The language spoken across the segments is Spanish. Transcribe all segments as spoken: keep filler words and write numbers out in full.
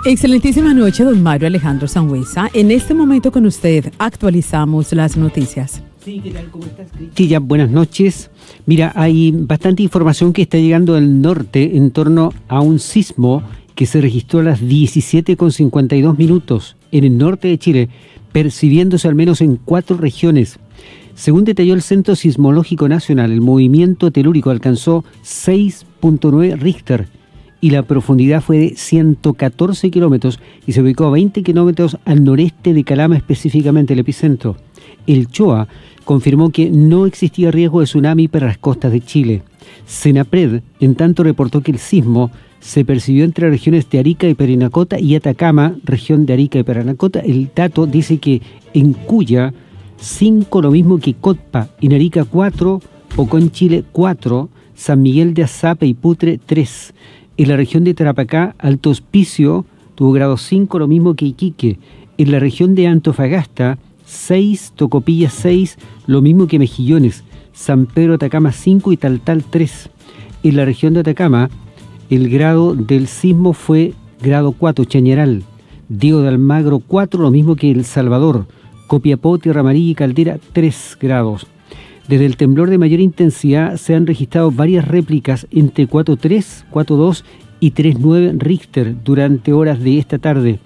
Excelentísima noche, don Mario Alejandro Sangüesa. En este momento con usted actualizamos las noticias. Sí, ¿qué tal? ¿Cómo estás, Cristina? Buenas noches. Mira, hay bastante información que está llegando del norte en torno a un sismo que se registró a las diecisiete con cincuenta y dos minutos en el norte de Chile, percibiéndose al menos en cuatro regiones. Según detalló el Centro Sismológico Nacional, el movimiento telúrico alcanzó seis punto nueve Richter y la profundidad fue de ciento catorce kilómetros y se ubicó a veinte kilómetros al noreste de Calama, específicamente el epicentro. El CHOA confirmó que no existía riesgo de tsunami para las costas de Chile. Senapred, en tanto, reportó que el sismo se percibió entre regiones de Arica y Parinacota y Atacama, región de Arica y Parinacota. El dato dice que en Cuya, cinco, lo mismo que Cotpa, en Arica cuatro, Ocón, Chile cuatro, San Miguel de Azape y Putre tres. En la región de Tarapacá, Alto Hospicio tuvo grado cinco, lo mismo que Iquique. En la región de Antofagasta, seis, Tocopilla seis, lo mismo que Mejillones. San Pedro Atacama cinco y Taltal tres. En la región de Atacama, el grado del sismo fue grado cuatro, Chañaral. Diego de Almagro cuatro, lo mismo que El Salvador. Copiapó, Tierra Amarilla y Caldera tres grados. Desde el temblor de mayor intensidad se han registrado varias réplicas entre cuatro punto tres, cuatro punto dos y tres punto nueve Richter durante horas de esta tarde.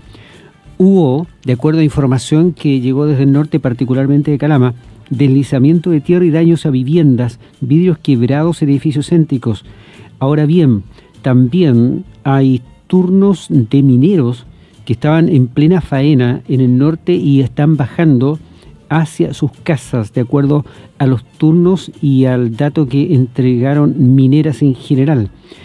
Hubo, de acuerdo a información que llegó desde el norte, particularmente de Calama, deslizamiento de tierra y daños a viviendas, vidrios quebrados en edificios céntricos. Ahora bien, también hay turnos de mineros que estaban en plena faena en el norte y están bajando hacia sus casas, de acuerdo a los turnos y al dato que entregaron mineras en general.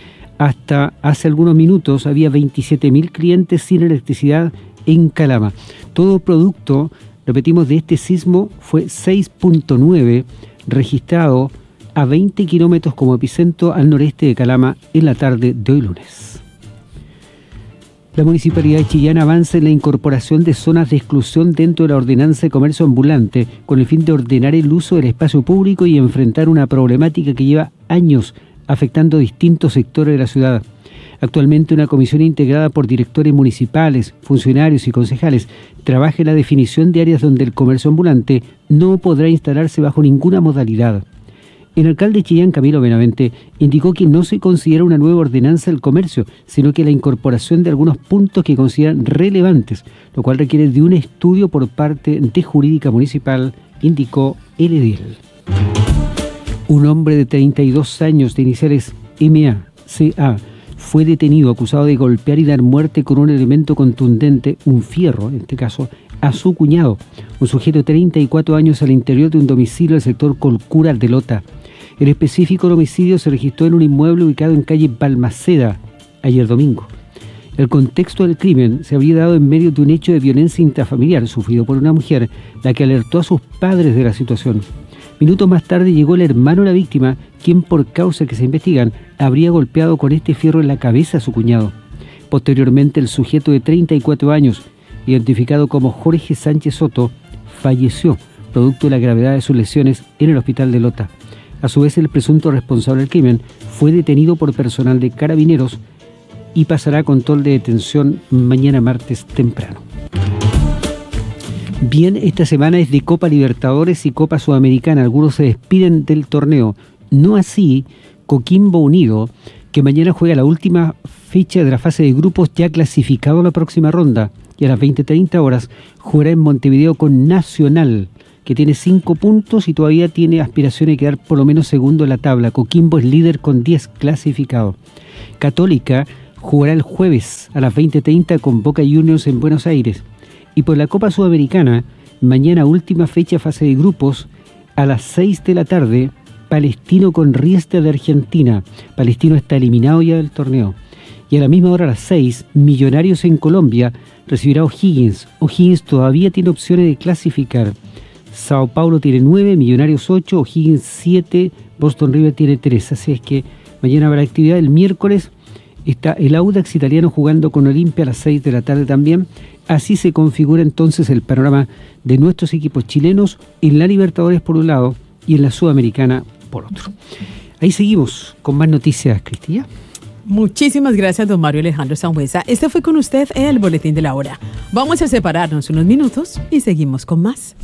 Hasta hace algunos minutos había veintisiete mil clientes sin electricidad en Calama. Todo producto, repetimos, de este sismo fue seis punto nueve, registrado a veinte kilómetros como epicentro al noreste de Calama en la tarde de hoy lunes. La Municipalidad de Chillán avanza en la incorporación de zonas de exclusión dentro de la Ordenanza de Comercio Ambulante con el fin de ordenar el uso del espacio público y enfrentar una problemática que lleva años afectando a distintos sectores de la ciudad. Actualmente una comisión integrada por directores municipales, funcionarios y concejales trabaja en la definición de áreas donde el comercio ambulante no podrá instalarse bajo ninguna modalidad. El alcalde de Chillán, Camilo Benavente, indicó que no se considera una nueva ordenanza del comercio, sino que la incorporación de algunos puntos que consideran relevantes, lo cual requiere de un estudio por parte de Jurídica Municipal, indicó el edil. Un hombre de treinta y dos años de iniciales M A C A fue detenido acusado de golpear y dar muerte con un elemento contundente, un fierro en este caso, a su cuñado, un sujeto de treinta y cuatro años al interior de un domicilio del sector Colcura de Lota. En específico, el homicidio se registró en un inmueble ubicado en calle Balmaceda, ayer domingo. El contexto del crimen se habría dado en medio de un hecho de violencia intrafamiliar sufrido por una mujer, la que alertó a sus padres de la situación. Minutos más tarde llegó el hermano de la víctima, quien por causas que se investigan habría golpeado con este fierro en la cabeza a su cuñado. Posteriormente, el sujeto de treinta y cuatro años, identificado como Jorge Sánchez Soto, falleció producto de la gravedad de sus lesiones en el hospital de Lota. A su vez, el presunto responsable del crimen fue detenido por personal de Carabineros y pasará a control de detención mañana martes temprano. Bien, esta semana es de Copa Libertadores y Copa Sudamericana. Algunos se despiden del torneo. No así Coquimbo Unido, que mañana juega la última fecha de la fase de grupos ya clasificado a la próxima ronda. Y a las veinte treinta horas jugará en Montevideo con Nacional, que tiene cinco puntos y todavía tiene aspiraciones de quedar por lo menos segundo en la tabla. Coquimbo es líder con diez clasificados. Católica jugará el jueves a las veinte treinta con Boca Juniors en Buenos Aires. Y por la Copa Sudamericana, mañana última fecha fase de grupos, a las seis de la tarde, Palestino con Riestra de Argentina. Palestino está eliminado ya del torneo. Y a la misma hora, a las seis, Millonarios en Colombia recibirá a O'Higgins. O'Higgins todavía tiene opciones de clasificar. Sao Paulo tiene nueve, Millonarios ocho, O'Higgins siete, Boston River tiene tres. Así es que mañana habrá actividad. El miércoles está el Audax italiano jugando con Olimpia a las seis de la tarde también. Así se configura entonces el panorama de nuestros equipos chilenos en la Libertadores por un lado y en la Sudamericana por otro. Ahí seguimos con más noticias, Cristina. Muchísimas gracias, don Mario Alejandro Sangüesa. Este fue con usted el Boletín de la Hora. Vamos a separarnos unos minutos y seguimos con más.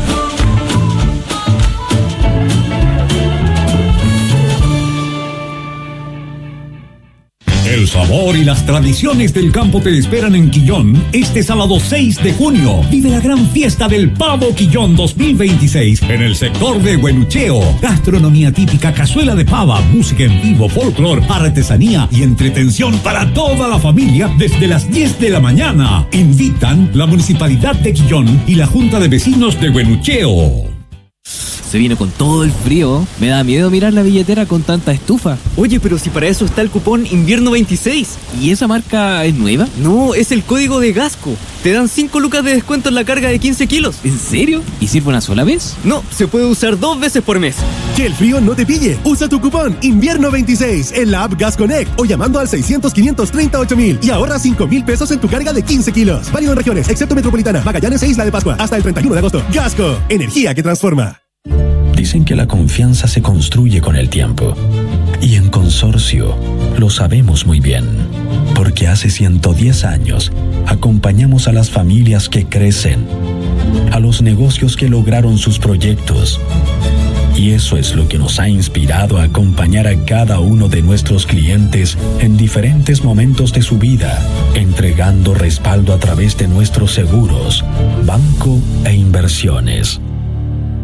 El sabor y las tradiciones del campo te esperan en Quillón este sábado seis de junio. Vive la gran fiesta del Pavo Quillón dos mil veintiséis en el sector de Huenucheo. Gastronomía típica, cazuela de pava, música en vivo, folclor, artesanía y entretención para toda la familia desde las diez de la mañana. Invitan la Municipalidad de Quillón y la Junta de Vecinos de Huenucheo. Se vino con todo el frío. Me da miedo mirar la billetera con tanta estufa. Oye, pero si para eso está el cupón Invierno veintiséis. ¿Y esa marca es nueva? No, es el código de Gasco. Te dan cinco lucas de descuento en la carga de quince kilos. ¿En serio? ¿Y sirve una sola vez? No, se puede usar dos veces por mes. Que el frío no te pille. Usa tu cupón Invierno veintiséis en la app Gas Connect o llamando al seiscientos, quinientos treinta y ocho mil y ahorra cinco mil pesos en tu carga de quince kilos. Válido en regiones, excepto Metropolitana, Magallanes e Isla de Pascua. Hasta el treinta y uno de agosto. Gasco, energía que transforma. Dicen que la confianza se construye con el tiempo. Y en Consorcio lo sabemos muy bien, porque hace ciento diez años acompañamos a las familias que crecen, a los negocios que lograron sus proyectos. Y eso es lo que nos ha inspirado a acompañar a cada uno de nuestros clientes en diferentes momentos de su vida, entregando respaldo a través de nuestros seguros, banco e inversiones.